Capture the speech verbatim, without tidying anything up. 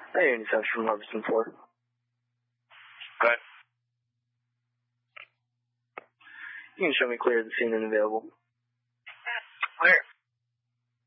Hey, interception from Harveston four. Go ahead. You can show me clear of the scene and available. Clear.